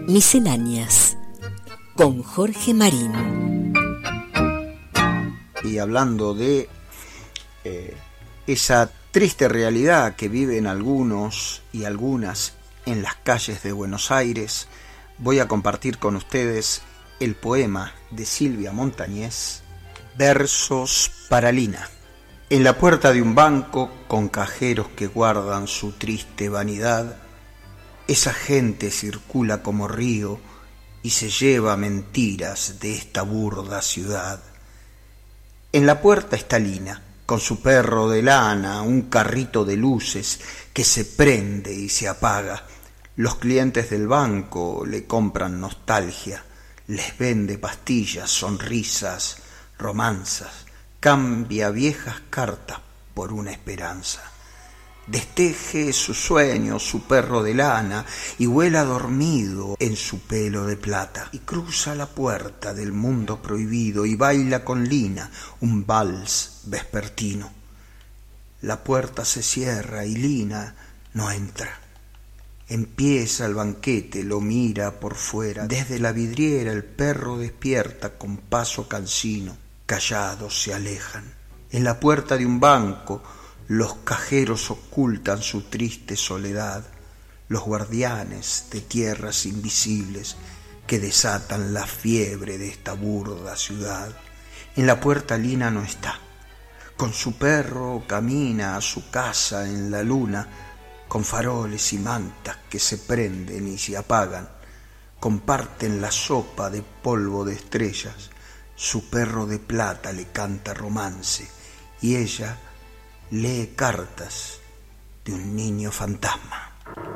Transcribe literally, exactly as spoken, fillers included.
Misceláneas con Jorge Marín. Y hablando de eh, esa triste realidad que viven algunos y algunas en las calles de Buenos Aires, voy a compartir con ustedes el poema de Silvia Montañés, Versos para Lina. En la puerta de un banco, con cajeros que guardan su triste vanidad, esa gente circula como río y se lleva mentiras de esta burda ciudad. En la puerta está Lina, con su perro de lana, un carrito de luces que se prende y se apaga. Los clientes del banco le compran nostalgia, les vende pastillas, sonrisas, romanzas, cambia viejas cartas por una esperanza. Desteje su sueño, su perro de lana, y vuela dormido en su pelo de plata, y cruza la puerta del mundo prohibido y baila con Lina un vals vespertino. La puerta se cierra y Lina no entra. Empieza el banquete, lo mira por fuera. Desde la vidriera el perro despierta con paso cansino. Callados se alejan. En la puerta de un banco los cajeros ocultan su triste soledad, los guardianes de tierras invisibles que desatan la fiebre de esta burda ciudad. En la puerta Lina no está. Con su perro camina a su casa en la luna, con faroles y mantas que se prenden y se apagan. Comparten la sopa de polvo de estrellas. Su perro de plata le canta romance y ella lee cartas de un niño fantasma.